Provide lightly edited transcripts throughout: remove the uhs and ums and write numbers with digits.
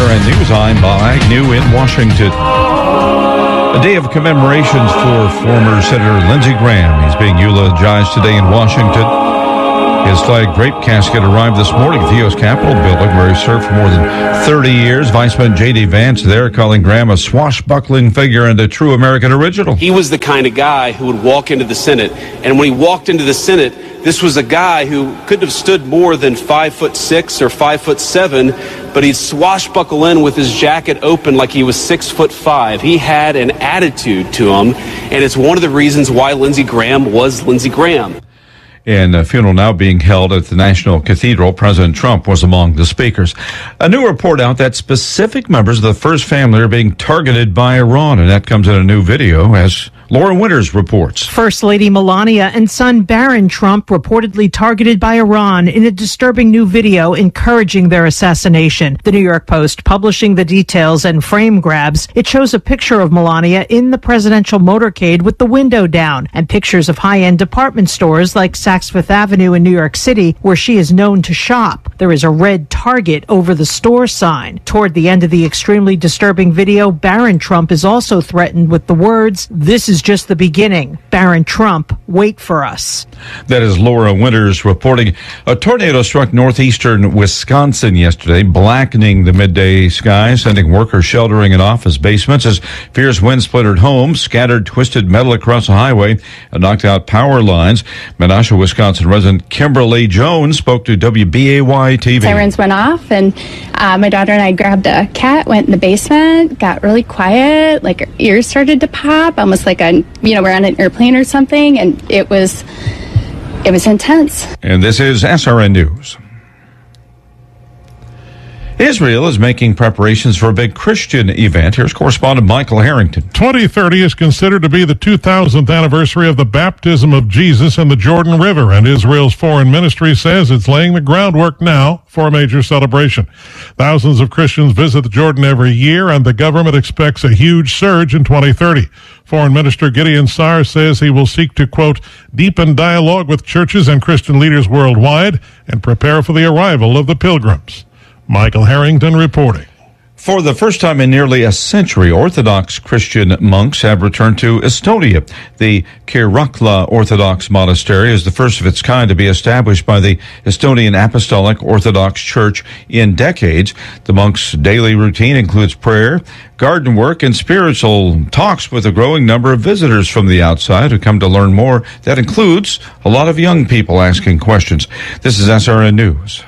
SRN News, I'm Bob Agnew in Washington. A day of commemorations for former Senator Lindsey Graham. He's being eulogized today in Washington. His flag draped casket arrived this morning at the U.S. Capitol building, where he served for more than 30 years. Vice President J.D. Vance there calling Graham a swashbuckling figure and a true American original. He was the kind of guy who would walk into the Senate, and when he walked into the Senate, this was a guy who couldn't have stood more than 5'6" or 5'7", but he'd swashbuckle in with his jacket open like he was 6'5". He had an attitude to him, and it's one of the reasons why Lindsey Graham was Lindsey Graham. In a funeral now being held at the National Cathedral, President Trump was among the speakers. A new report out that specific members of the first family are being targeted by Iran, and that comes in a new video as Laura Winters reports. First Lady Melania and son Barron Trump reportedly targeted by Iran in a disturbing new video encouraging their assassination. The New York Post publishing the details and frame grabs. It shows a picture of Melania in the presidential motorcade with the window down and pictures of high-end department stores like Saks Fifth Avenue in New York City, where she is known to shop. There is a red target over the store sign. Toward the end of the extremely disturbing video, Barron Trump is also threatened with the words, "This is just the beginning. Barron Trump, wait for us." That is Laura Winters reporting. A tornado struck northeastern Wisconsin yesterday, blackening the midday sky, sending workers sheltering in office basements as fierce wind splintered homes, scattered twisted metal across the highway, and knocked out power lines. Menasha, Wisconsin resident Kimberly Jones spoke to WBAY TV. Sirens went off, and my daughter and I grabbed a cat, went in the basement, got really quiet, like our ears started to pop, almost like we're on an airplane or something, and it was intense. And this is SRN News. Israel is making preparations for a big Christian event. Here's correspondent Michael Harrington. 2030 is considered to be the 2000th anniversary of the baptism of Jesus in the Jordan River, and Israel's foreign ministry says it's laying the groundwork now for a major celebration. Thousands of Christians visit the Jordan every year, and the government expects a huge surge in 2030. Foreign Minister Gideon Saar says he will seek to, quote, deepen dialogue with churches and Christian leaders worldwide and prepare for the arrival of the pilgrims. Michael Harrington reporting. For the first time in nearly a century, Orthodox Christian monks have returned to Estonia. The Kirakla Orthodox Monastery is the first of its kind to be established by the Estonian Apostolic Orthodox Church in decades. The monks' daily routine includes prayer, garden work, and spiritual talks with a growing number of visitors from the outside who come to learn more. That includes a lot of young people asking questions. This is SRN News.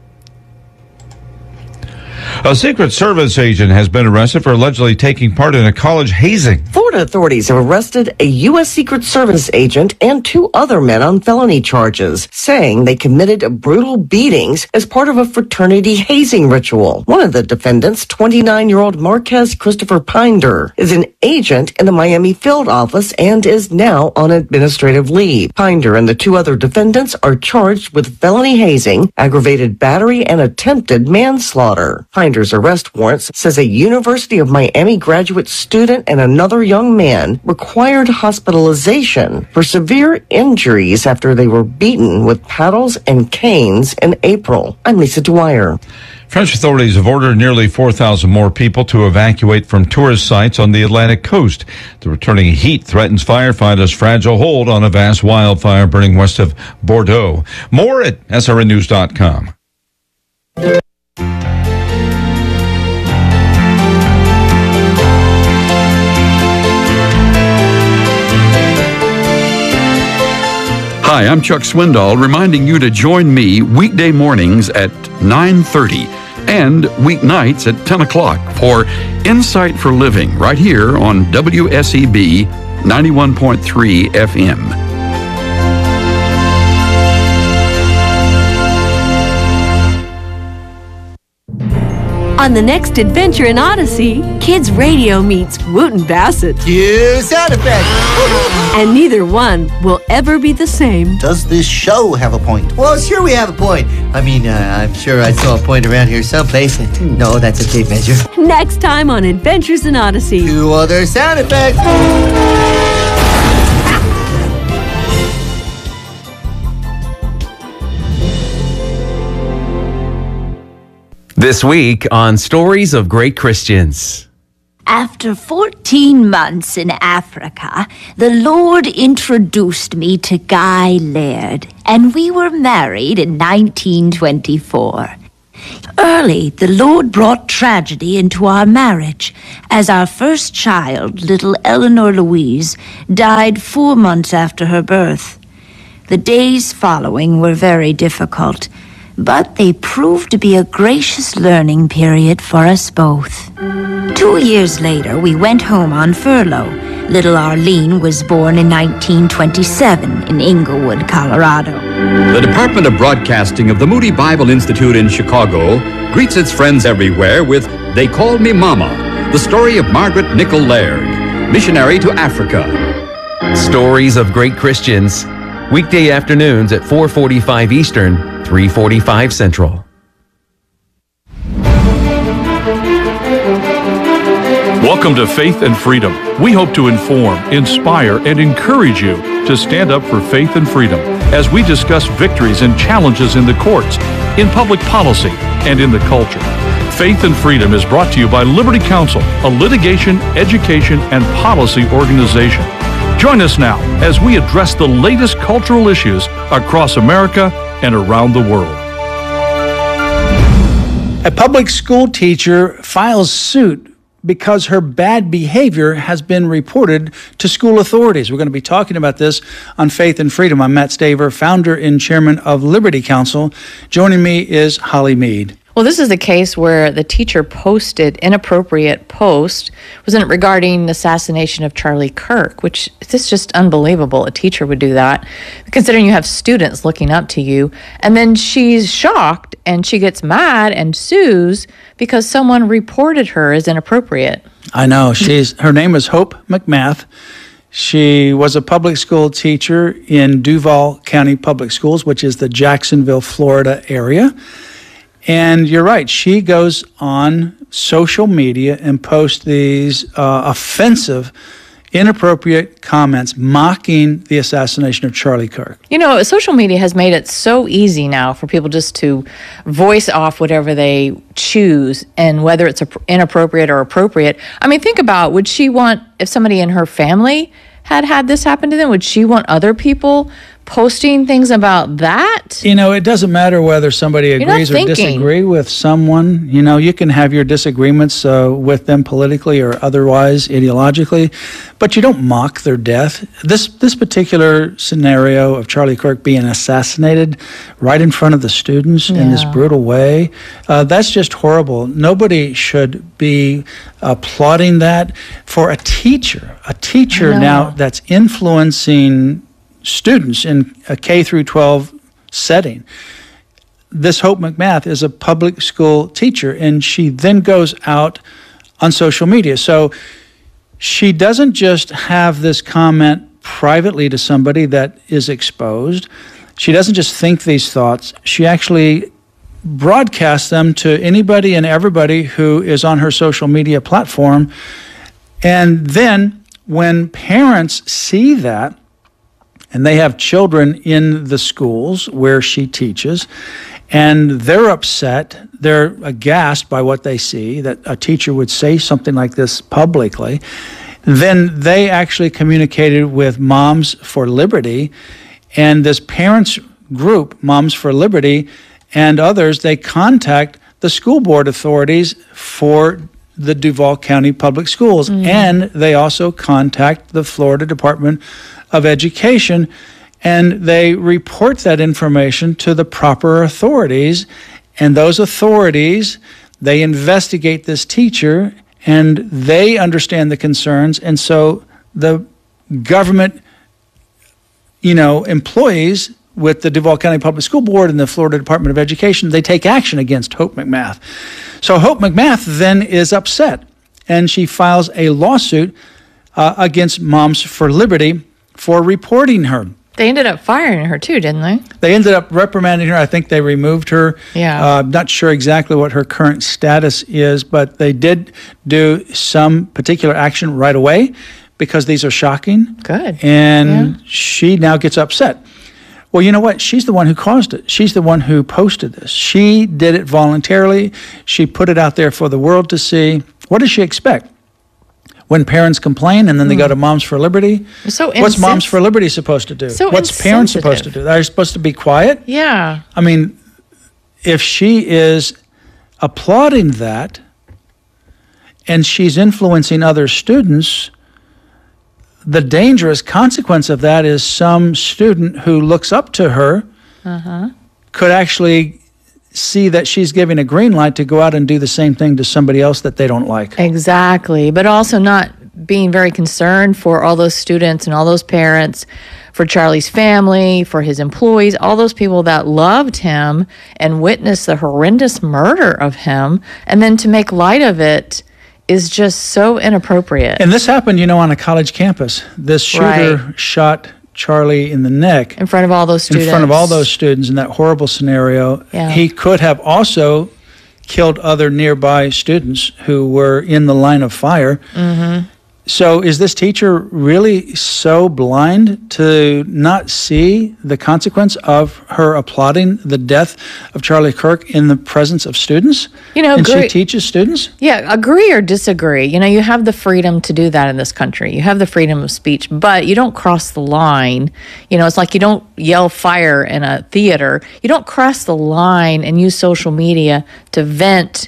A Secret Service agent has been arrested for allegedly taking part in a college hazing. Florida authorities have arrested a U.S. Secret Service agent and two other men on felony charges, saying they committed brutal beatings as part of a fraternity hazing ritual. One of the defendants, 29-year-old Marquez Christopher Pinder, is an agent in the Miami field office and is now on administrative leave. Pinder and the two other defendants are charged with felony hazing, aggravated battery, and attempted manslaughter. Pinder's arrest warrant says a University of Miami graduate student and another young man required hospitalization for severe injuries after they were beaten with paddles and canes in April. I'm Lisa Dwyer. French authorities have ordered nearly 4,000 more people to evacuate from tourist sites on the Atlantic coast. The returning heat threatens firefighters' fragile hold on a vast wildfire burning west of Bordeaux. More at srnnews.com. Hi, I'm Chuck Swindoll, reminding you to join me weekday mornings at 9:30 and weeknights at 10 o'clock for Insight for Living right here on WSEB 91.3 FM. On the next adventure in Odyssey, Kids Radio meets Wooten Bassett. Cue sound effects. And neither one will ever be the same. Does this show have a point? Well, sure we have a point. I mean, I'm sure I saw a point around here someplace. No, that's a tape measure. Next time on Adventures in Odyssey. Cue other sound effects. This week on Stories of Great Christians. After 14 months in Africa, the Lord introduced me to Guy Laird, and we were married in 1924. Early, the Lord brought tragedy into our marriage, as our first child, little Eleanor Louise, died 4 months after her birth. The days following were very difficult, but they proved to be a gracious learning period for us both. 2 years later, we went home on furlough. Little Arlene was born in 1927 in Inglewood, Colorado. The Department of Broadcasting of the Moody Bible Institute in Chicago greets its friends everywhere with They Called Me Mama, the story of Margaret Nichol Laird, missionary to Africa. Stories of Great Christians. Weekday afternoons at 4:45 Eastern, 3:45 Central. Welcome to Faith and Freedom. We hope to inform, inspire, and encourage you to stand up for faith and freedom as we discuss victories and challenges in the courts, in public policy, and in the culture. Faith and Freedom is brought to you by Liberty Counsel, a litigation, education, and policy organization. Join us now as we address the latest cultural issues across America and around the world. A public school teacher files suit because her bad behavior has been reported to school authorities. We're going to be talking about this on Faith and Freedom. I'm Matt Staver, founder and chairman of Liberty Counsel. Joining me is Holly Mead. Well, this is the case where the teacher posted inappropriate post. Wasn't it regarding the assassination of Charlie Kirk, which is just unbelievable. A teacher would do that, considering you have students looking up to you. And then she's shocked and she gets mad and sues because someone reported her as inappropriate. I know. Her name is Hope McMath. She was a public school teacher in Duval County Public Schools, which is the Jacksonville, Florida area. And you're right, she goes on social media and posts these offensive, inappropriate comments mocking the assassination of Charlie Kirk. You know, social media has made it so easy now for people just to voice off whatever they choose, and whether it's inappropriate or appropriate. I mean, think about, would she want, if somebody in her family had this happen to them, would she want other people posting things about that? You know, it doesn't matter whether somebody agrees or disagrees with someone. You know, you can have your disagreements with them politically or otherwise ideologically, but you don't mock their death. This particular scenario of Charlie Kirk being assassinated right in front of the students in this brutal way, that's just horrible. Nobody should be applauding that. For a teacher now that's influencing students in a K through 12 setting. This Hope McMath is a public school teacher, and she then goes out on social media. So she doesn't just have this comment privately to somebody that is exposed. She doesn't just think these thoughts. She actually broadcasts them to anybody and everybody who is on her social media platform. And then when parents see that, and they have children in the schools where she teaches, and they're upset, they're aghast by what they see, that a teacher would say something like this publicly, then they actually communicated with Moms for Liberty, and this parents group, Moms for Liberty, and others, they contact the school board authorities for the Duval County Public Schools, and they also contact the Florida Department of Education, and they report that information to the proper authorities, and those authorities, they investigate this teacher, and they understand the concerns, and so the government, employees with the Duval County Public School Board and the Florida Department of Education, they take action against Hope McMath. So Hope McMath then is upset, and she files a lawsuit against Moms for Liberty for reporting her. They ended up firing her too, didn't they? They ended up reprimanding her. I think they removed her. Yeah. I'm not sure exactly what her current status is, but they did do some particular action right away because these are shocking. Good. And she now gets upset. Well, you know what? She's the one who caused it. She's the one who posted this. She did it voluntarily. She put it out there for the world to see. What does she expect? When parents complain and then they go to Moms for Liberty? What's Moms for Liberty supposed to do? What's parents supposed to do? They're supposed to be quiet? Yeah. I mean, if she is applauding that and she's influencing other students, the dangerous consequence of that is some student who looks up to her could actually see that she's giving a green light to go out and do the same thing to somebody else that they don't like. Exactly. But also not being very concerned for all those students and all those parents, for Charlie's family, for his employees, all those people that loved him and witnessed the horrendous murder of him, and then to make light of it is just so inappropriate. And this happened, on a college campus. This shooter shot Charlie in the neck. In front of all those students. In front of all those students in that horrible scenario. Yeah. He could have also killed other nearby students who were in the line of fire. Mm-hmm. So is this teacher really so blind to not see the consequence of her applauding the death of Charlie Kirk in the presence of students? And she teaches students? Yeah, agree or disagree. You have the freedom to do that in this country. You have the freedom of speech, but you don't cross the line. It's like you don't yell fire in a theater. You don't cross the line and use social media to vent,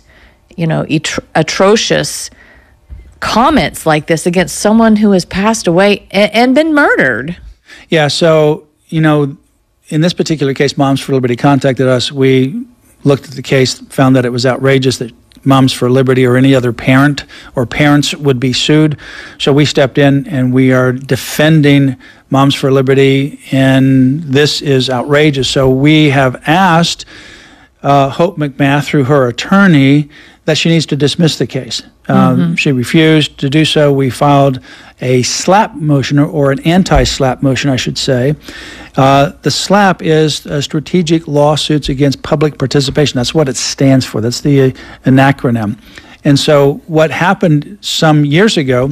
atrocious comments like this against someone who has passed away and been murdered. Yeah, so, in this particular case, Moms for Liberty contacted us. We looked at the case, found that it was outrageous that Moms for Liberty or any other parent or parents would be sued. So we stepped in and we are defending Moms for Liberty, and this is outrageous. So we have asked Hope McMath, through her attorney, that she needs to dismiss the case. She refused to do so. We filed a SLAPP motion, or an anti-SLAPP motion, I should say. The SLAPP is Strategic Lawsuits Against Public Participation. That's what it stands for. That's the an acronym. And so what happened some years ago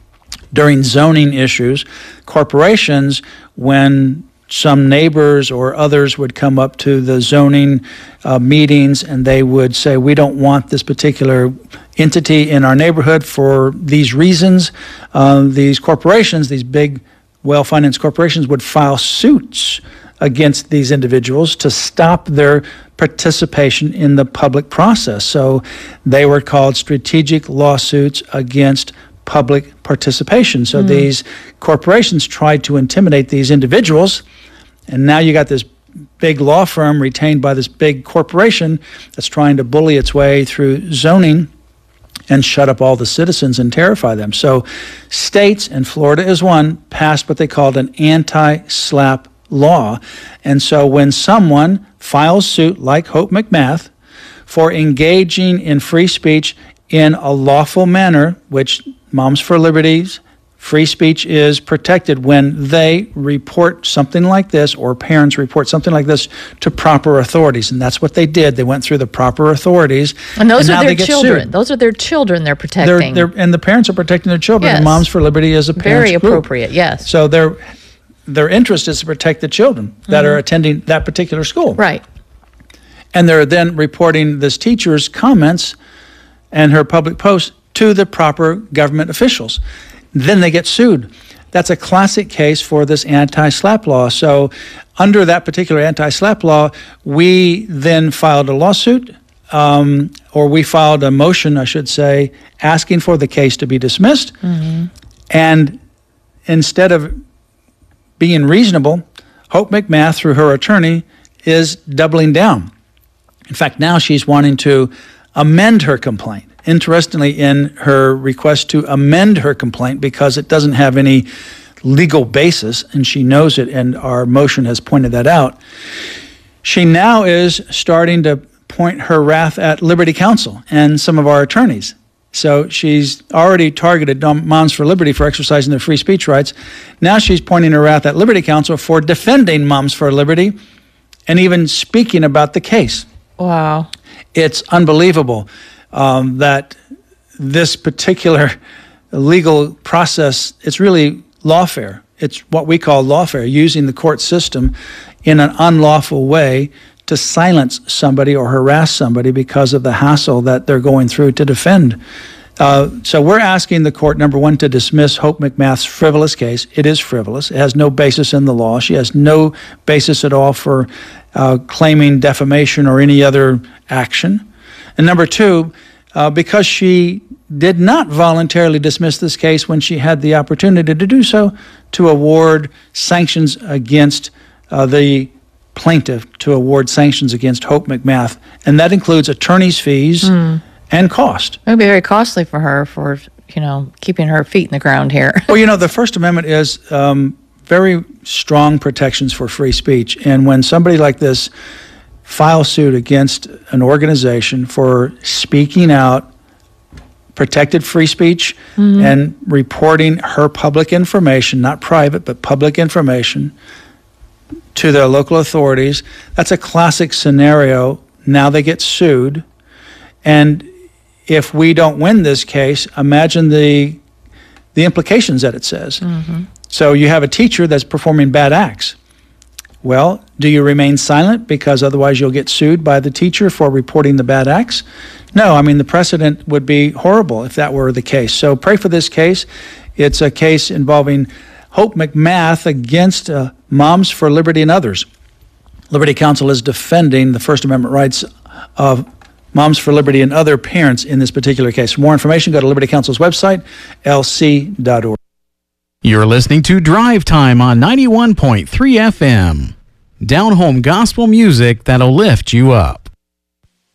during zoning issues, corporations, when some neighbors or others would come up to the zoning meetings and they would say, we don't want this particular entity in our neighborhood for these reasons. These corporations, these big, well-financed corporations, would file suits against these individuals to stop their participation in the public process. So they were called strategic lawsuits against public participation. So these corporations tried to intimidate these individuals, and now you got this big law firm retained by this big corporation that's trying to bully its way through zoning and shut up all the citizens and terrify them. So states, and Florida is one, passed what they called an anti-SLAPP law. And so when someone files suit like Hope McMath for engaging in free speech in a lawful manner, which Moms for Liberty's free speech is protected when they report something like this, or parents report something like this, to proper authorities. And that's what they did. They went through the proper authorities. And those are their children. Those are their children they're protecting. And the parents are protecting their children. Yes. And Moms for Liberty is a parents Very group. appropriate, yes. So their interest is to protect the children that are attending that particular school. Right. And they're then reporting this teacher's comments and her public posts to the proper government officials. Then they get sued. That's a classic case for this anti-SLAPP law. So under that particular anti-SLAPP law, we then filed a lawsuit, or we filed a motion, I should say, asking for the case to be dismissed. And instead of being reasonable, Hope McMath, through her attorney, is doubling down. In fact, now she's wanting to amend her complaint. Interestingly, in her request to amend her complaint, because it doesn't have any legal basis, and she knows it, and our motion has pointed that out, she now is starting to point her wrath at Liberty Counsel and some of our attorneys. So she's already targeted Moms for Liberty for exercising their free speech rights. Now she's pointing her wrath at Liberty Counsel for defending Moms for Liberty and even speaking about the case. Wow. It's unbelievable that this particular legal process, it's really lawfare. It's what we call lawfare, using the court system in an unlawful way to silence somebody or harass somebody because of the hassle that they're going through to defend. So we're asking the court, number one, to dismiss Hope McMath's frivolous case. It is frivolous. It has no basis in the law. She has no basis at all for claiming defamation or any other action. And number two, because she did not voluntarily dismiss this case when she had the opportunity to do so, to award sanctions against the plaintiff, to award sanctions against Hope McMath. And that includes attorney's fees and cost. It would be very costly for her for, keeping her feet in the ground here. Well, the First Amendment is very strong protections for free speech. And when somebody like this files suit against an organization for speaking out, protected free speech, and reporting her public information, not private, but public information, to their local authorities, that's a classic scenario. Now they get sued. And if we don't win this case, imagine the implications that it says. So you have a teacher that's performing bad acts. Well, do you remain silent because otherwise you'll get sued by the teacher for reporting the bad acts? No, the precedent would be horrible if that were the case. So pray for this case. It's a case involving Hope McMath against Moms for Liberty and others. Liberty Counsel is defending the First Amendment rights of Moms for Liberty and other parents in this particular case. For more information, go to Liberty Counsel's website, lc.org. You're listening to Drive Time on 91.3 FM. Down-home gospel music that'll lift you up.